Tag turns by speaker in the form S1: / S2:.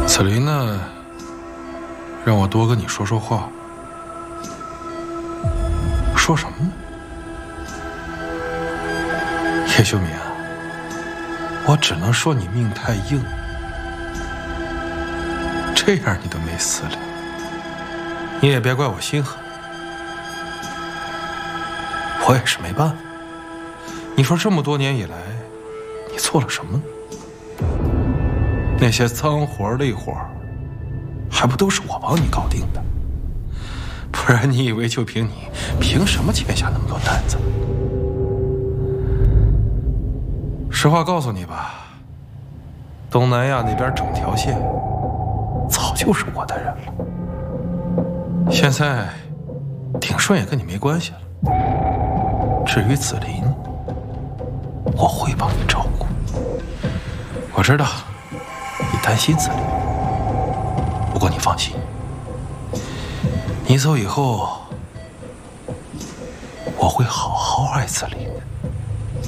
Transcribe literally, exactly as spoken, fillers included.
S1: 子林呢，让我多跟你说说话。说什么呢？叶秀敏啊，我只能说你命太硬，这样你都没死了，你也别怪我心狠，我也是没办法。你说这么多年以来，你做了什么呢？那些脏活累活，还不都是我帮你搞定的？不然你以为就凭你，凭什么签下那么多单子？实话告诉你吧，东南亚那边整条线，早就是我的人了。现在鼎顺也跟你没关系了。至于紫林，我会帮你照顾。我知道你担心紫林，不过你放心，你走以后，我会好好爱紫林的。